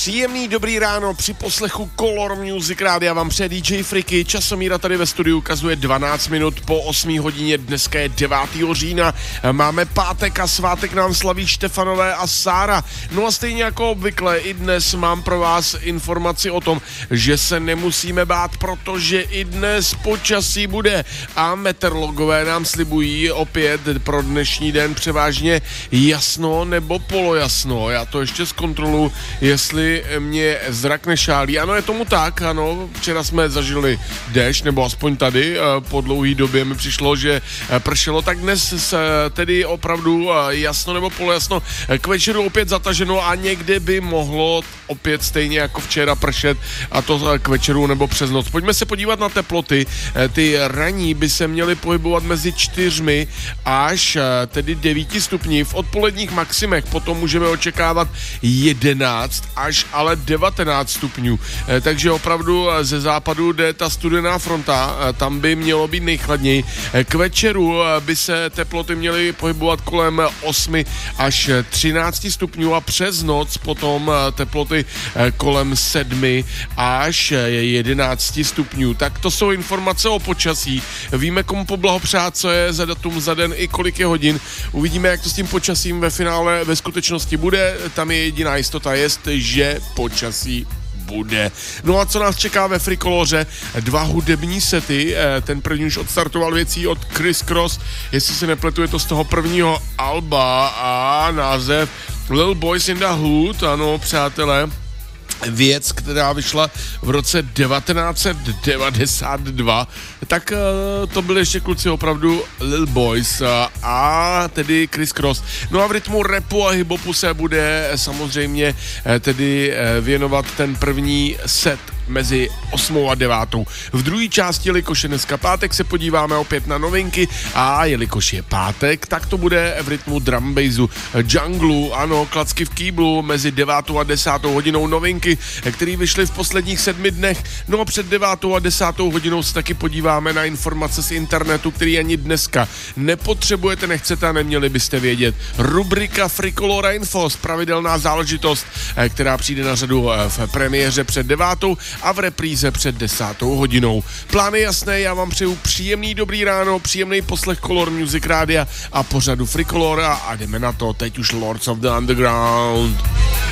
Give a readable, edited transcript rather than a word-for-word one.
Příjemný dobrý ráno při poslechu Color Music Rádia vám přeje DJ Friky. Časomíra tady ve studiu ukazuje 12 minut po 8 hodině, dneska je 9. října. Máme pátek a svátek nám slaví Štefanové a Sára. No a stejně jako obvykle i dnes mám pro vás informaci o tom, že se nemusíme bát, protože i dnes počasí bude a meteorologové nám slibují opět pro dnešní den převážně jasno nebo polojasno. Já to ještě zkontroluji, jestli mě zrak nešálí. Ano, je tomu tak, ano, včera jsme zažili déšť, nebo aspoň tady po dlouhý době mi přišlo, že pršelo, tak dnes tedy opravdu jasno nebo polojasno, k večeru opět zataženo a někde by mohlo opět stejně jako včera pršet, a to k večeru nebo přes noc. Pojďme se podívat na teploty. Ty ranní by se měly pohybovat mezi 4 až tedy 9 stupni. V odpoledních maximech potom můžeme očekávat 11 až ale 19 stupňů. Takže opravdu ze západu jde ta studená fronta, tam by mělo být nejchladněji. K večeru by se teploty měly pohybovat kolem 8 až 13 stupňů a přes noc potom teploty kolem 7 až 11 stupňů. Tak to jsou informace o počasí. Víme, komu poblahopřát, co je za datum, za den i kolik je hodin. Uvidíme, jak to s tím počasím ve finále ve skutečnosti bude. Tam je jediná jistota, že počasí bude. No a co nás čeká ve Frikoloře? 2 hudební sety. Ten první už odstartoval věcí od Criss Cross. Jestli se nepletu, je to z toho prvního alba a název Little Boys in the Hood. Ano, přátelé, věc, která vyšla v roce 1992, tak to byly ještě kluci opravdu Lil Boys a tedy Criss Cross. No a v rytmu rapu a hiphopu se bude samozřejmě tedy věnovat ten první set mezi 8 a 9. V druhé části, jelikož je dneska pátek, se podíváme opět na novinky a jelikož je pátek, tak to bude v rytmu drum bassu, junglu, ano, klacky v kýblu mezi 9 a 10 hodinou novinky, které vyšly v posledních 7 dnech. No a před 9 a 10 hodinou se taky podíváme na informace z internetu, který ani dneska nepotřebujete, nechcete a neměli byste vědět. Rubrika Frikolora Info, pravidelná záležitost, která přijde na řadu v premiéře před 9 a v repríze před 10 hodinou. Plány jasné, já vám přeju příjemný dobrý ráno, příjemný poslech Color Music Rádia a pořadu Frikolora a jdeme na to, teď už Lords of the Underground.